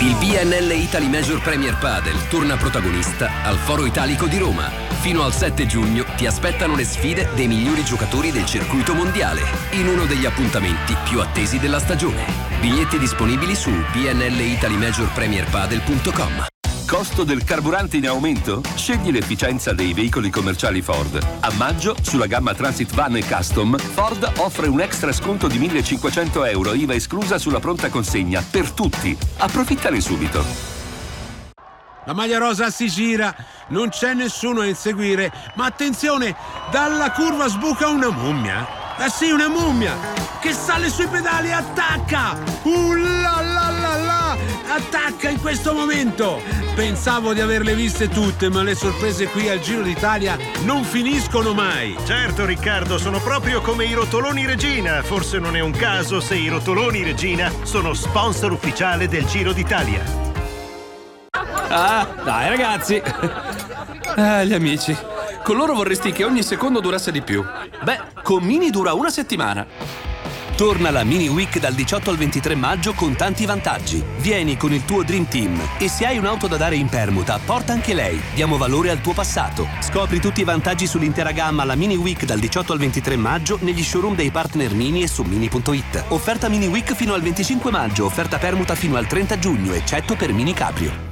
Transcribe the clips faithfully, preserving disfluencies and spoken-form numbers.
Il B N L Italy Major Premier Padel torna protagonista al Foro Italico di Roma. Fino al sette giugno ti aspettano le sfide dei migliori giocatori del circuito mondiale in uno degli appuntamenti più attesi della stagione. Biglietti disponibili su b n l italy major premier padel punto com. Costo del carburante in aumento? Scegli l'efficienza dei veicoli commerciali Ford. A maggio, sulla gamma Transit Van e Custom, Ford offre un extra sconto di millecinquecento euro, I V A esclusa sulla pronta consegna, per tutti. Approfittane subito. La maglia rosa si gira, non c'è nessuno a inseguire, ma attenzione, dalla curva sbuca una mummia. Ah sì, una mummia che sale sui pedali e attacca! Uh la la la la! Attacca in questo momento! Pensavo di averle viste tutte, ma le sorprese qui al Giro d'Italia non finiscono mai! Certo Riccardo, sono proprio come i rotoloni Regina. Forse non è un caso se i rotoloni Regina sono sponsor ufficiale del Giro d'Italia. Ah, dai ragazzi! Ah, gli amici. Con loro vorresti che ogni secondo durasse di più. Beh, con Mini dura una settimana. Torna la Mini Week dal diciotto al ventitré maggio con tanti vantaggi. Vieni con il tuo Dream Team e se hai un'auto da dare in permuta, porta anche lei. Diamo valore al tuo passato. Scopri tutti i vantaggi sull'intera gamma alla Mini Week dal diciotto al ventitré maggio negli showroom dei partner Mini e su mini punto it. Offerta Mini Week fino al venticinque maggio, offerta permuta fino al trenta giugno, eccetto per Mini Cabrio.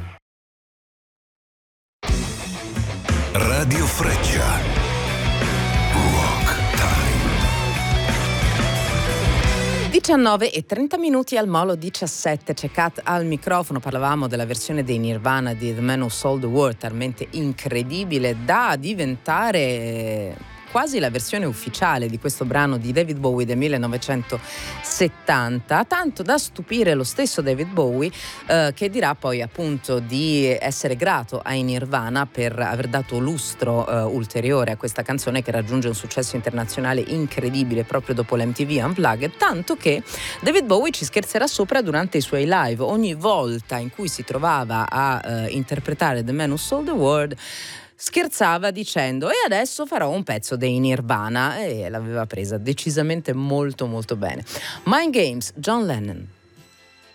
Radio Freccia. Rock Time. diciannove e trenta minuti al Molo diciassette. C'è Kat al microfono. Parlavamo della versione dei Nirvana di The Man Who Sold the World, talmente incredibile da diventare quasi la versione ufficiale di questo brano di David Bowie del millenovecentosettanta, tanto da stupire lo stesso David Bowie, eh, che dirà poi appunto di essere grato ai Nirvana per aver dato lustro eh, ulteriore a questa canzone che raggiunge un successo internazionale incredibile proprio dopo l'M T V Unplugged, tanto che David Bowie ci scherzerà sopra durante i suoi live. Ogni volta in cui si trovava a eh, interpretare The Man Who Sold the World scherzava dicendo: e adesso farò un pezzo dei Nirvana, e l'aveva presa decisamente molto molto bene. Mind Games, John Lennon.